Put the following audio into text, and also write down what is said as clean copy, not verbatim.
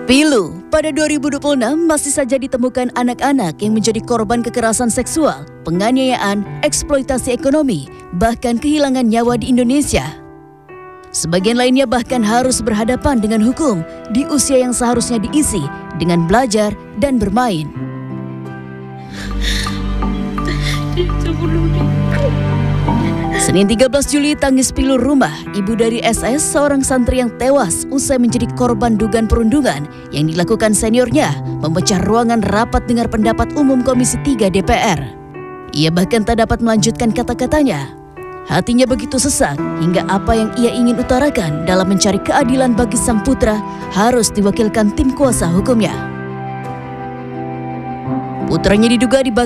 Pilu, pada 2026 masih saja ditemukan anak-anak yang menjadi korban kekerasan seksual, penganiayaan, eksploitasi ekonomi, bahkan kehilangan nyawa di Indonesia. Sebagian lainnya bahkan harus berhadapan dengan hukum di usia yang seharusnya diisi dengan belajar dan bermain. Senin 13 Juli, tangis pilu rumah ibu dari SS, seorang santri yang tewas usai menjadi korban dugaan perundungan yang dilakukan seniornya, memecah ruangan rapat dengar pendapat umum Komisi 3 DPR. Ia bahkan tak dapat melanjutkan kata-katanya. Hatinya begitu sesak hingga apa yang ia ingin utarakan dalam mencari keadilan bagi sang putra harus diwakilkan tim kuasa hukumnya. Putranya diduga dibakar